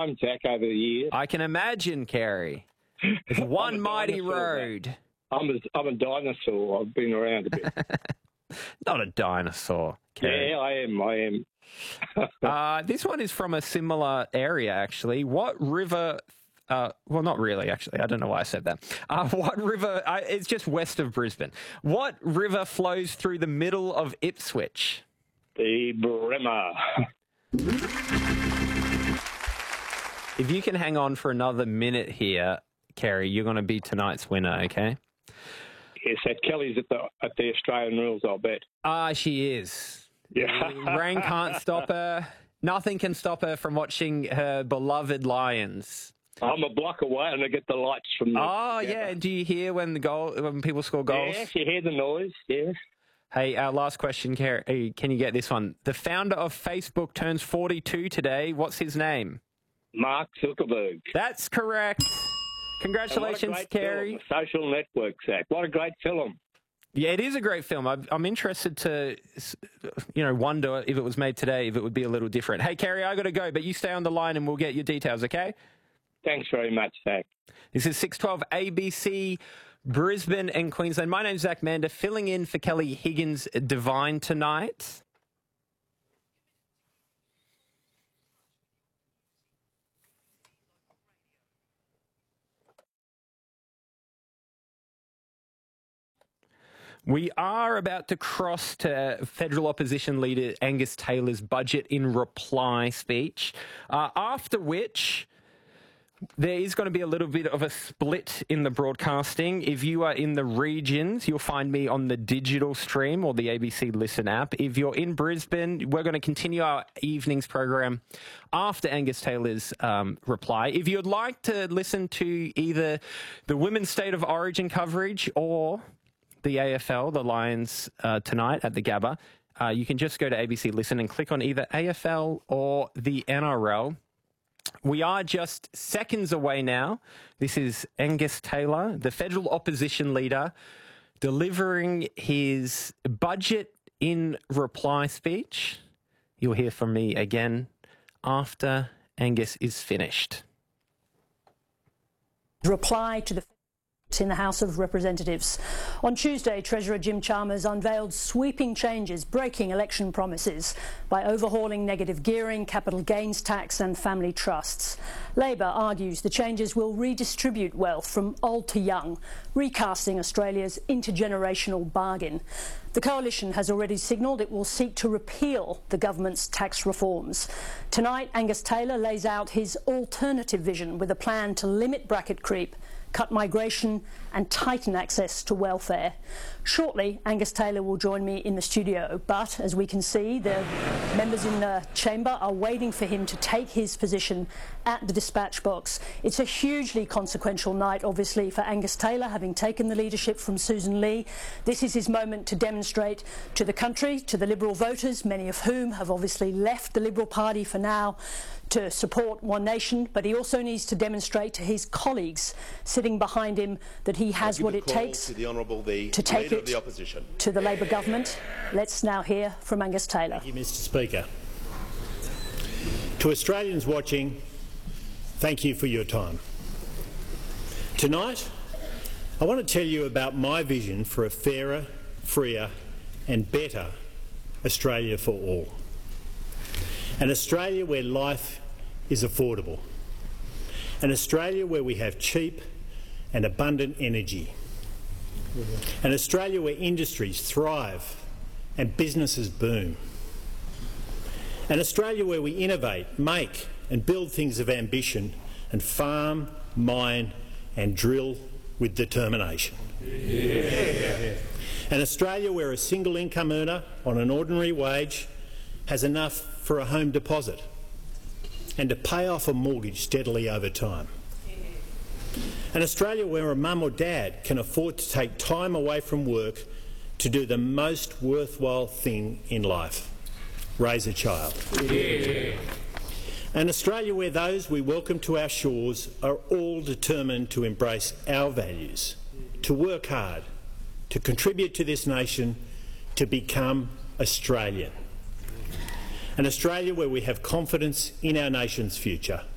time, Zach, over the years. I can imagine, Kerry. It's one mighty road. I'm a dinosaur. I've been around a bit. Not a dinosaur, Kerry. Yeah, I am. This one is from a similar area, actually. What river... well, not really, actually. I don't know why I said that. What river... it's just west of Brisbane. What river flows through the middle of Ipswich? The Bremer. If you can hang on for another minute here, Kerry, you're going to be tonight's winner, okay? Yes, that Kelly's at the Australian rules, I'll bet. She is. Yeah. Rain can't stop her. Nothing can stop her from watching her beloved Lions. I'm a block away and I get the lights from the... Oh, yeah. Do you hear when people score goals? Yes, you hear the noise, yes. Hey, our last question, Kerry. Can you get this one? The founder of Facebook turns 42 today. What's his name? Mark Zuckerberg. That's correct. Congratulations, Kerry. Film, Social Network, Zach. What a great film. Yeah, it is a great film. I'm interested to, wonder if it was made today, if it would be a little different. Hey, Kerry, I got to go, but you stay on the line and we'll get your details, okay? Thanks very much, Zach. This is 612 ABC, Brisbane and Queensland. My name's Zach Mander, filling in for Kelly Higgins Divine tonight. We are about to cross to federal opposition leader Angus Taylor's budget in reply speech, after which there is going to be a little bit of a split in the broadcasting. If you are in the regions, you'll find me on the digital stream or the ABC Listen app. If you're in Brisbane, we're going to continue our evening's program after Angus Taylor's reply. If you'd like to listen to either the Women's State of Origin coverage or the AFL, the Lions, tonight at the Gabba, you can just go to ABC Listen and click on either AFL or the NRL. We are just seconds away now. This is Angus Taylor, the federal opposition leader, delivering his budget in reply speech. You'll hear from me again after Angus is finished. Reply to the in the House of Representatives. On Tuesday, Treasurer Jim Chalmers unveiled sweeping changes breaking election promises by overhauling negative gearing, capital gains tax and family trusts. Labor argues the changes will redistribute wealth from old to young, recasting Australia's intergenerational bargain. The Coalition has already signalled it will seek to repeal the government's tax reforms. Tonight, Angus Taylor lays out his alternative vision with a plan to limit bracket creep, cut migration and tighten access to welfare. Shortly, Angus Taylor will join me in the studio, but as we can see, the members in the chamber are waiting for him to take his position at the dispatch box. It's a hugely consequential night, obviously, for Angus Taylor, having taken the leadership from Susan Lee. This is his moment to demonstrate to the country, to the Liberal voters, many of whom have obviously left the Liberal Party for now, to support One Nation, but he also needs to demonstrate to his colleagues sitting behind him that he has what it takes to take it to the Labor government. Let's now hear from Angus Taylor. Thank you, Mr. Speaker. To Australians watching, thank you for your time. Tonight, I want to tell you about my vision for a fairer, freer and better Australia for all. An Australia where life is affordable. An Australia where we have cheap and abundant energy. An Australia where industries thrive and businesses boom. An Australia where we innovate, make and build things of ambition and farm, mine and drill with determination. Yeah. An Australia where a single income earner on an ordinary wage has enough for a home deposit and to pay off a mortgage steadily over time. An Australia where a mum or dad can afford to take time away from work to do the most worthwhile thing in life, raise a child. Yeah. An Australia where those we welcome to our shores are all determined to embrace our values, to work hard, to contribute to this nation, to become Australian. An Australia where we have confidence in our nation's future.